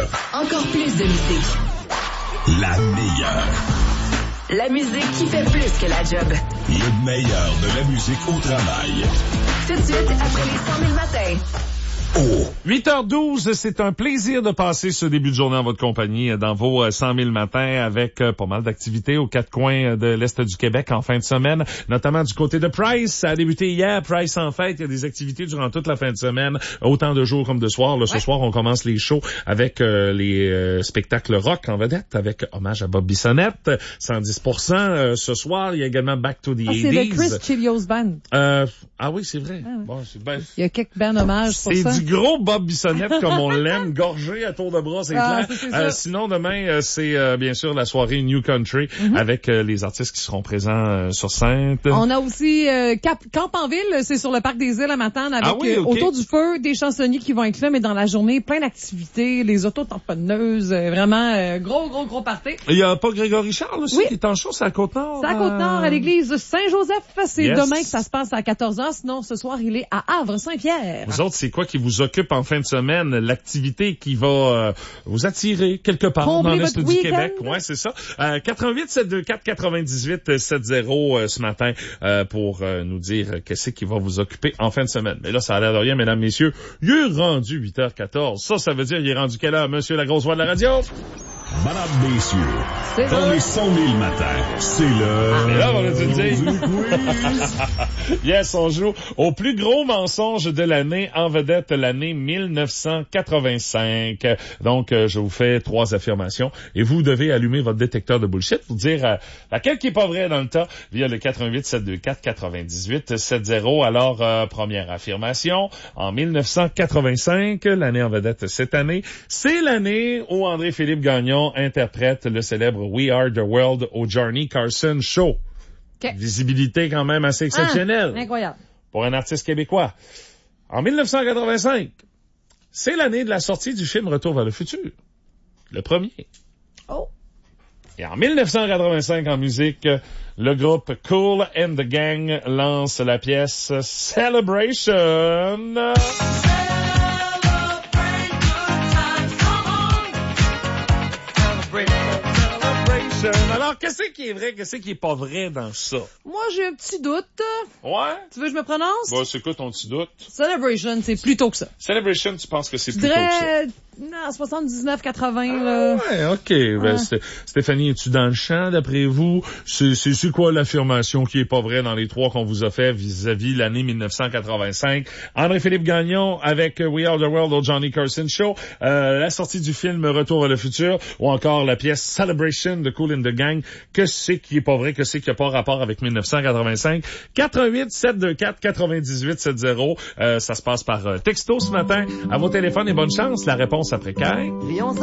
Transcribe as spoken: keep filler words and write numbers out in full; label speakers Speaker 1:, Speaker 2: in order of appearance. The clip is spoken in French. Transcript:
Speaker 1: Encore plus de musique.
Speaker 2: La meilleure.
Speaker 1: La musique qui fait plus que la job.
Speaker 2: Le meilleur de la musique au travail.
Speaker 1: Tout de suite, après les cent mille matins.
Speaker 2: Oh.
Speaker 3: huit heures douze, c'est un plaisir de passer ce début de journée en votre compagnie dans vos cent mille matins avec euh, pas mal d'activités aux quatre coins de l'Est du Québec en fin de semaine, notamment du côté de Price. Ça a débuté hier, Price en fête. Il y a des activités durant toute la fin de semaine, autant de jours comme de soirs. Là, ce ouais. soir, on commence les shows avec euh, les euh, spectacles rock en vedette, avec hommage à Bob Bissonnette, cent dix pour cent. Euh, ce soir, il y a également Back to the
Speaker 4: ah,
Speaker 3: eighties.
Speaker 4: C'est le Chris Chilios Band.
Speaker 3: Euh, ah oui, c'est vrai.
Speaker 4: Ah, ouais.
Speaker 3: Bon, c'est, ben,
Speaker 4: il y a quelques bands hommages pour ça.
Speaker 3: C'est du gros Bob Bissonnette comme on l'aime, gorgé à tour de bras, c'est
Speaker 4: ah,
Speaker 3: clair.
Speaker 4: C'est
Speaker 3: euh, sinon, demain, euh, c'est euh, bien sûr la soirée New Country mm-hmm. avec euh, les artistes qui seront présents euh, sur scène.
Speaker 4: On a aussi euh, Cap- Camp en ville, c'est sur le parc des îles à Matane avec
Speaker 3: ah oui, okay.
Speaker 4: euh, autour du feu des chansonniers qui vont être là, mais dans la journée, plein d'activités, les auto-tamponneuses, euh, vraiment euh, gros, gros, gros party.
Speaker 3: Il y a pas Grégory Charles aussi
Speaker 4: oui.
Speaker 3: qui est en show, c'est à Côte-Nord.
Speaker 4: C'est à Côte-Nord, à l'église Saint-Joseph. C'est
Speaker 3: yes.
Speaker 4: demain que ça se passe à quatorze heures. Sinon, ce soir, il est à Havre-Saint-Pierre.
Speaker 3: Vous autres, c'est quoi qui vous occupe en fin de semaine? L'activité qui va euh, vous attirer quelque part
Speaker 4: Combler
Speaker 3: dans l'Est du
Speaker 4: week-end.
Speaker 3: Québec. Ouais, c'est ça. Euh, quatre-vingt-huit sept deux quatre quatre-vingt-dix-huit soixante euh, ce matin euh, pour euh, nous dire qu'est-ce qui va vous occuper en fin de semaine. Mais là, ça a l'air de rien, mesdames, messieurs. Il est rendu huit heures quatorze. Ça, ça veut dire il est rendu quelle heure, monsieur la grosse voix de la radio?
Speaker 2: Madame, messieurs,
Speaker 4: c'est
Speaker 2: dans
Speaker 4: vrai.
Speaker 2: les cent mille matins, c'est le...
Speaker 3: Et là, on a dû dire. Yes, on joue au plus gros mensonge de l'année, en vedette l'année mille neuf cent quatre-vingt-cinq. Donc, euh, je vous fais trois affirmations et vous devez allumer votre détecteur de bullshit pour dire euh, laquelle qui est pas vraie dans le tas via le quatre-vingt-huit sept deux quatre quatre-vingt-dix-huit soixante. Alors, euh, première affirmation, en mille neuf cent quatre-vingt-cinq, l'année en vedette cette année, c'est l'année où André-Philippe Gagnon interprète le célèbre We Are the World au Johnny Carson Show.
Speaker 4: Okay.
Speaker 3: Visibilité quand même assez exceptionnelle.
Speaker 4: Ah, incroyable.
Speaker 3: Pour un artiste québécois. En mille neuf cent quatre-vingt-cinq, c'est l'année de la sortie du film Retour vers le futur. Le premier.
Speaker 4: Oh.
Speaker 3: Et en mille neuf cent quatre-vingt-cinq, en musique, le groupe Kool and the Gang lance la pièce Celebration. Alors, qu'est-ce qui est vrai, qu'est-ce qui est pas vrai dans ça?
Speaker 4: Moi, j'ai un petit doute.
Speaker 3: Ouais?
Speaker 4: Tu veux que je me prononce?
Speaker 3: Bon, c'est quoi ton petit doute?
Speaker 4: Celebration, c'est plus tôt que ça.
Speaker 3: Celebration, tu penses que c'est
Speaker 4: je
Speaker 3: plus tôt que ça?
Speaker 4: dirais, non, soixante-dix-neuf quatre-vingts, là.
Speaker 3: Ah ouais, ok. Ben,
Speaker 4: ouais.
Speaker 3: Stéphanie, es-tu dans le champ, d'après vous? C'est, c'est, c'est quoi l'affirmation qui est pas vraie dans les trois qu'on vous a fait vis-à-vis l'année mille neuf cent quatre-vingt-cinq? André-Philippe Gagnon avec We Are the World au Johnny Carson Show, euh, la sortie du film Retour vers le futur, ou encore la pièce Celebration de Kool and the Gang. Que c'est qui est pas vrai? Que c'est qui a pas rapport avec mille neuf cent quatre-vingt-cinq? quatre-vingt-huit sept deux quatre quatre-vingt-dix-huit soixante. Euh, ça se passe par euh, texto ce matin. À vos téléphones et bonne chance. La réponse après Kai.